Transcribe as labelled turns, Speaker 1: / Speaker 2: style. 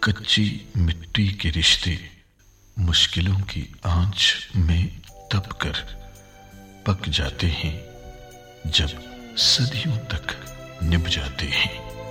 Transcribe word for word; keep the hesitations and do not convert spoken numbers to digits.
Speaker 1: कच्ची मिट्टी के रिश्ते मुश्किलों की आंच में तप कर पक जाते हैं, जब सदियों तक निभ जाते हैं।